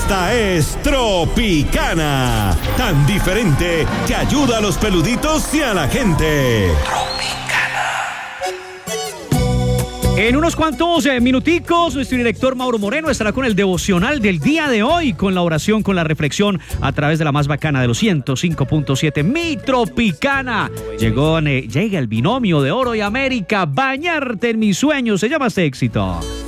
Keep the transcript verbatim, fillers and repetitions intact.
Esta es Tropicana, tan diferente que ayuda a los peluditos y a la gente. En unos cuantos eh, minuticos, nuestro director Mauro Moreno estará con el devocional del día de hoy, con la oración, con la reflexión, a través de la más bacana de los ciento cinco punto siete, Mi Tropicana. Llegó, eh, llega el binomio de Oro y América, Bañarte en mis sueños, se llama este éxito.